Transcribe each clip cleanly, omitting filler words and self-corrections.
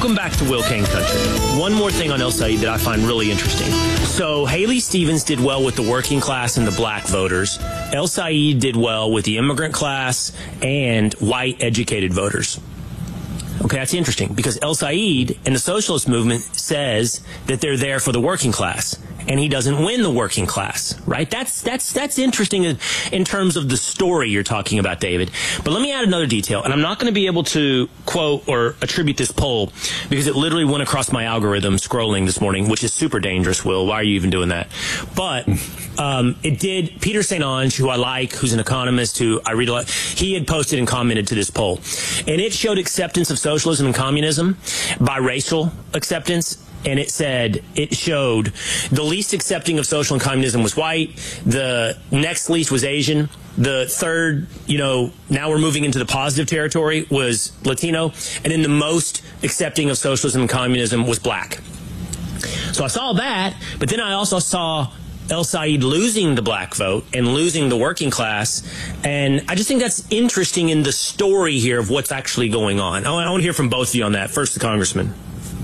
Welcome back to Will Kane Country. One more thing on El Said that I find really interesting. So Haley Stevens did well with the working class and the black voters. El Said did well with the immigrant class and white educated voters. Okay, that's interesting because El Said and the socialist movement says that they're there for the working class, and he doesn't win the working class, right? That's interesting in terms of the story you're talking about, David. But let me add another detail, and I'm not going to be able to quote or attribute this poll because it literally went across my algorithm scrolling this morning, which is super dangerous, Will. Why are you even doing that? But it did. Peter St. Onge, who I like, who's an economist who I read a lot, he had posted and commented to this poll. And it showed acceptance of socialism and communism by racial acceptance. And it showed the least accepting of social and communism was white. The next least was Asian. The third, now we're moving into the positive territory, was Latino. And then the most accepting of socialism and communism was black. So I saw that, but then I also saw El Said losing the black vote and losing the working class. And I just think that's interesting in the story here of what's actually going on. I want to hear from both of you on that. First, the congressman.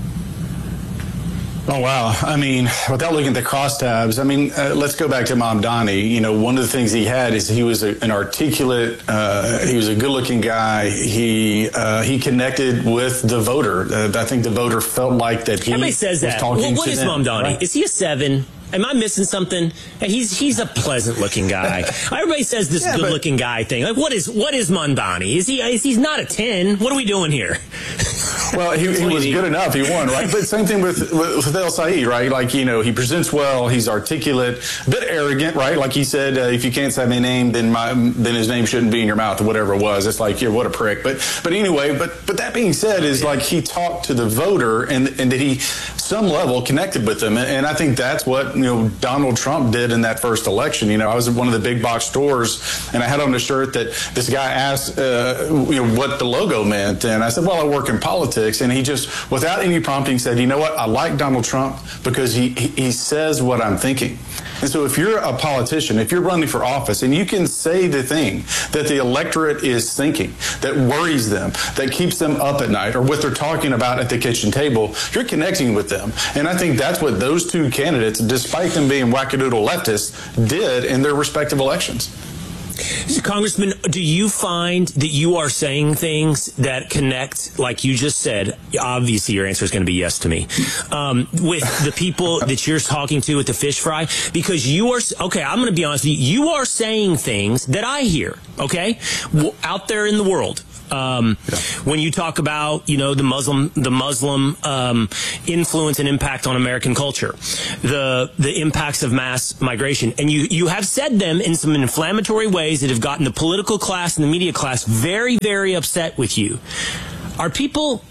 Oh, wow. I mean, without looking at the crosstabs, let's go back to Mamdani. One of the things he had is he was an articulate, he was a good-looking guy. He connected with the voter. I think the voter felt like that he Everybody says was that. talking Well, what to is them, Mamdani? right? Is he a 7? Am I missing something? He's a pleasant-looking guy. Everybody says this good-looking guy thing. Like, what is Mamdani? He's not a 10? What are we doing here? Well, he was good enough. He won, right? But same thing with El Said, right? Like, he presents well. He's articulate, a bit arrogant, right? Like he said, if you can't say my name, then his name shouldn't be in your mouth or whatever it was. It's like, what a prick. But anyway, but that being said, is like he talked to the voter and that he, some level, connected with them. And I think that's what, Donald Trump did in that first election. I was at one of the big box stores and I had on a shirt that this guy asked, what the logo meant. And I said, well, I work in politics. And he just, without any prompting, said, you know what, I like Donald Trump because he says what I'm thinking. And so if you're a politician, if you're running for office, and you can say the thing that the electorate is thinking, that worries them, that keeps them up at night, or what they're talking about at the kitchen table, you're connecting with them. And I think that's what those two candidates, despite them being wackadoodle leftists, did in their respective elections. Congressman, do you find that you are saying things that connect, like you just said? Obviously, your answer is going to be yes to me. With the people that you're talking to at the fish fry, because you are okay. I'm going to be honest with you. You are saying things that I hear. Okay, out there in the world. When you talk about, the Muslim influence and impact on American culture, the impacts of mass migration, and you have said them in some inflammatory ways that have gotten the political class and the media class very, very upset with you. Are people?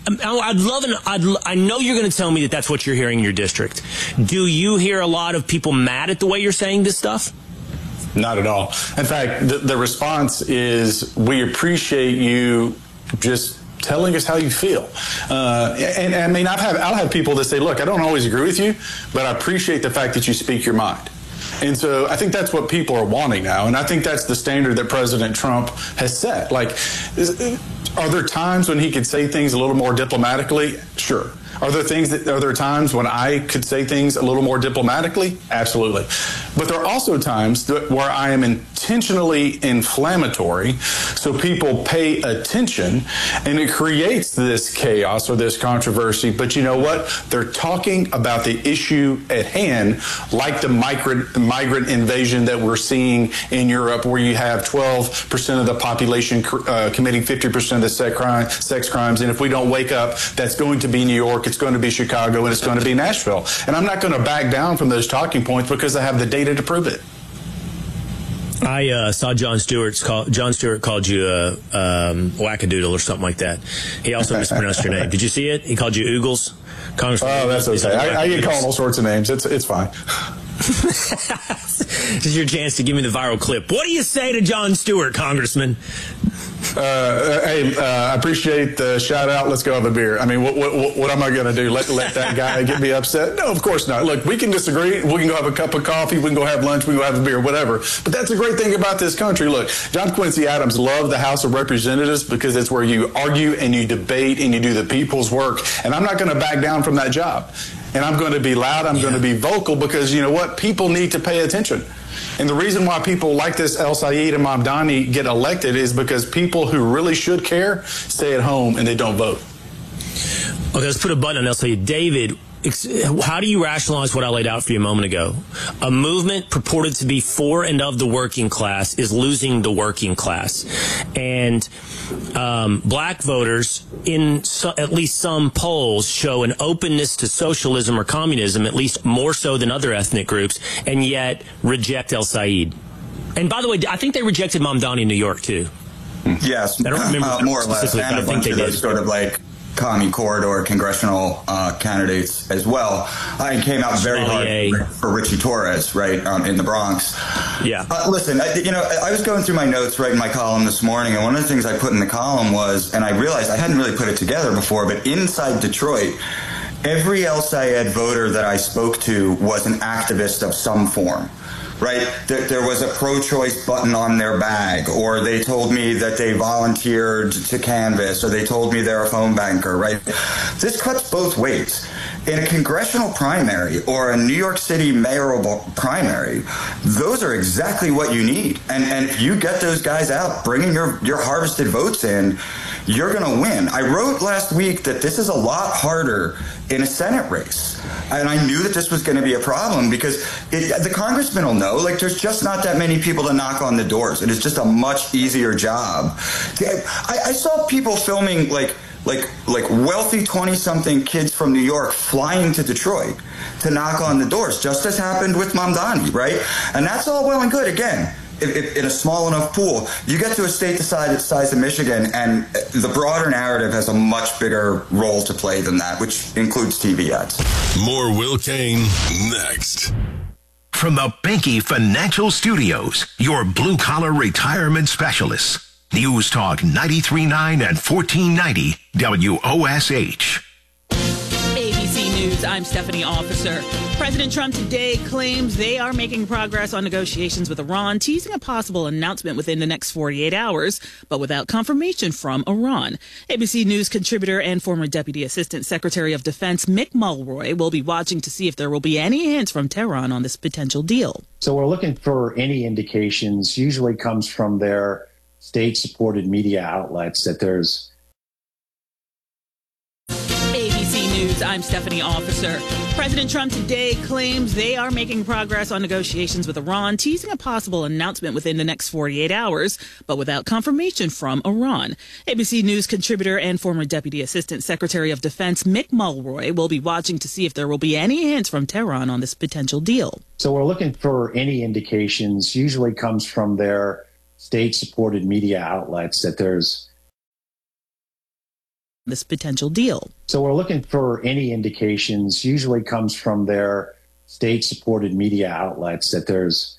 I know you're going to tell me that that's what you're hearing in your district. Do you hear a lot of people mad at the way you're saying this stuff? Not at all. In fact, the response is, we appreciate you just telling us how you feel. And I mean, I'll have people that say, look, I don't always agree with you, but I appreciate the fact that you speak your mind. And so I think that's what people are wanting now. And I think that's the standard that President Trump has set. Like, are there times when he could say things a little more diplomatically? Sure. Are there times when I could say things a little more diplomatically? Absolutely. But there are also times where I am intentionally inflammatory so people pay attention, and it creates this chaos or this controversy. But you know what? They're talking about the issue at hand, like the migrant invasion that we're seeing in Europe, where you have 12% of the population committing 50% of the sex crimes. And if we don't wake up, that's going to be New York, it's going to be Chicago, and it's going to be Nashville. And I'm not going to back down from those talking points because I have the data to prove it. I saw Jon Stewart called you a wackadoodle or something like that. He also mispronounced your name. Did you see it? He called you Oogles. Oh, that's okay. I get called all sorts of names. It's fine. This is your chance to give me the viral clip. What do you say to Jon Stewart, Congressman? I appreciate the shout out. Let's go have a beer. I mean, what am I going to do? Let that guy get me upset? No, of course not. Look, we can disagree. We can go have a cup of coffee. We can go have lunch. We can go have a beer, whatever. But that's the great thing about this country. Look, John Quincy Adams loved the House of Representatives because it's where you argue and you debate and you do the people's work. And I'm not going to back down from that job. And I'm going to be loud. I'm going to be vocal because you know what? People need to pay attention. And the reason why people like this El Sayed and Mamdani get elected is because people who really should care stay at home and they don't vote. Okay, let's put a button on El Sayed. David, how do you rationalize what I laid out for you a moment ago? A movement purported to be for and of the working class is losing the working class. And black voters, in at least some polls, show an openness to socialism or communism, at least more so than other ethnic groups, and yet reject El Sayed. And by the way, I think they rejected Mamdani in New York, too. Yes, I don't remember more or less, and I a bunch think of they those did. sort of like commie corridor congressional candidates as well. I came out very hard for Richie Torres, right, in the Bronx. Yeah. Listen, I was going through my notes writing my column this morning, and one of the things I put in the column was, and I realized I hadn't really put it together before, but inside Detroit, every El Sayed voter that I spoke to was an activist of some form. Right? There was a pro-choice button on their bag, or they told me that they volunteered to canvass, or they told me they're a phone banker, right? This cuts both ways. In a congressional primary or a New York City mayoral primary, those are exactly what you need. And if you get those guys out bringing your harvested votes in, you're going to win. I wrote last week that this is a lot harder in a Senate race. And I knew that this was going to be a problem because the congressmen will know, like, there's just not that many people to knock on the doors. It is just a much easier job. I saw people filming, like wealthy 20-something kids from New York flying to Detroit to knock on the doors, just as happened with Mamdani, right? And that's all well and good. Again, if in a small enough pool, you get to a state the size of Michigan, and the broader narrative has a much bigger role to play than that, which includes TV ads. More Will Cain next. From the Binky Financial Studios, your blue-collar retirement specialists. News Talk 93.9 and 1490 WOSH. ABC News, I'm Stephanie Officer. President Trump today claims they are making progress on negotiations with Iran, teasing a possible announcement within the next 48 hours, but without confirmation from Iran. ABC News contributor and former Deputy Assistant Secretary of Defense Mick Mulroy will be watching to see if there will be any hints from Tehran on this potential deal. So we're looking for any indications, usually comes from their state-supported media outlets, that there's... ABC News, I'm Stephanie Officer. President Trump today claims they are making progress on negotiations with Iran, teasing a possible announcement within the next 48 hours, but without confirmation from Iran. ABC News contributor and former Deputy Assistant Secretary of Defense Mick Mulroy will be watching to see if there will be any hints from Tehran on this potential deal. So we're looking for any indications, usually comes from their state-supported media outlets, that there's this potential deal. So we're looking for any indications, usually comes from their state-supported media outlets, that there's